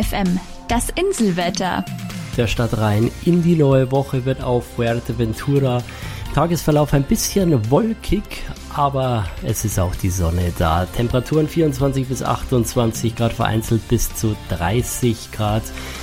FM, das Inselwetter. Der Stadt rein in die neue Woche wird auf Fuerteventura Tagesverlauf ein bisschen wolkig, aber es ist auch die Sonne da. Temperaturen 24 bis 28 Grad, vereinzelt bis zu 30 Grad.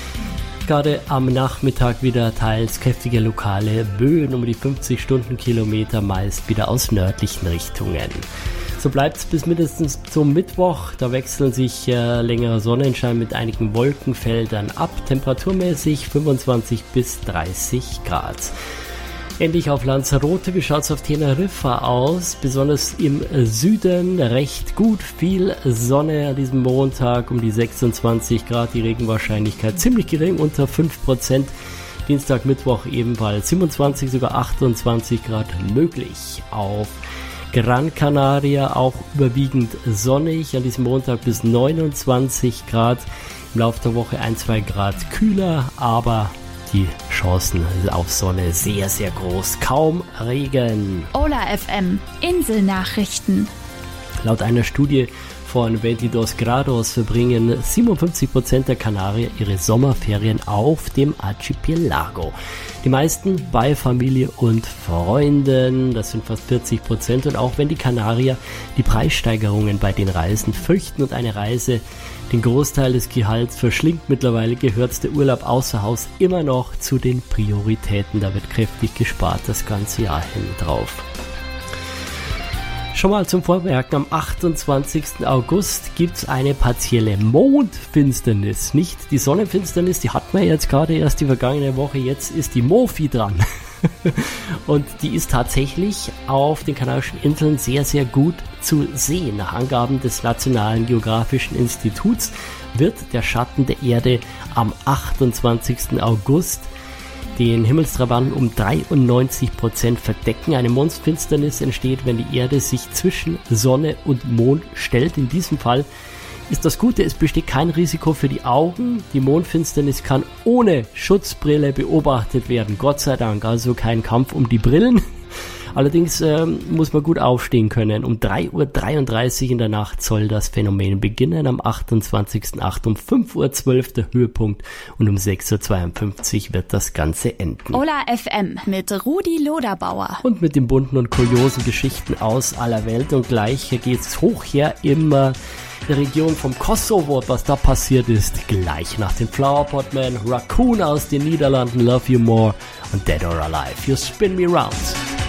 Gerade am Nachmittag wieder teils kräftige lokale Böen um die 50 Stundenkilometer, meist wieder aus nördlichen Richtungen. So bleibt es bis mindestens zum Mittwoch. Da wechseln sich längerer Sonnenschein mit einigen Wolkenfeldern ab. Temperaturmäßig 25 bis 30 Grad. Endlich auf Lanzarote. Wie schaut es auf Teneriffa aus? Besonders im Süden recht gut. Viel Sonne an diesem Montag um die 26 Grad. Die Regenwahrscheinlichkeit ziemlich gering, unter 5%. Dienstag, Mittwoch ebenfalls 27, sogar 28 Grad möglich. Auf Gran Canaria auch überwiegend sonnig. An diesem Montag bis 29 Grad. Im Laufe der Woche 1-2 Grad kühler, aber die Chancen auf Sonne sehr, sehr groß. Kaum Regen. Hola FM, Inselnachrichten. Laut einer Studie von 22 Grados verbringen 57% der Kanarier ihre Sommerferien auf dem Archipelago. Die meisten bei Familie und Freunden, das sind fast 40%. Und auch wenn die Kanarier die Preissteigerungen bei den Reisen fürchten und eine Reise den Großteil des Gehalts verschlingt, mittlerweile gehört der Urlaub außer Haus immer noch zu den Prioritäten. Da wird kräftig gespart das ganze Jahr hin drauf. Schon mal zum Vormerken, am 28. August gibt es eine partielle Mondfinsternis. Nicht die Sonnenfinsternis, die hatten wir jetzt gerade erst die vergangene Woche, jetzt ist die Mofi dran. Und die ist tatsächlich auf den Kanarischen Inseln sehr, sehr gut zu sehen. Nach Angaben des Nationalen Geographischen Instituts wird der Schatten der Erde am 28. August den Himmelstrabanten um 93% verdecken. Eine Mondfinsternis entsteht, wenn die Erde sich zwischen Sonne und Mond stellt. In diesem Fall ist das Gute, es besteht kein Risiko für die Augen. Die Mondfinsternis kann ohne Schutzbrille beobachtet werden. Gott sei Dank, also kein Kampf um die Brillen. Allerdings muss man gut aufstehen können. Um 3:33 Uhr in der Nacht soll das Phänomen beginnen. Am 28.08. um 5:12 Uhr der Höhepunkt und um 6:52 Uhr wird das Ganze enden. Hola FM mit Rudi Loderbauer. Und mit den bunten und kuriosen Geschichten aus aller Welt. Und gleich geht's hoch her in der Region vom Kosovo, was da passiert ist. Gleich nach den Flowerpot Men, Raccoon aus den Niederlanden, Love You More und Dead or Alive, You Spin Me Round.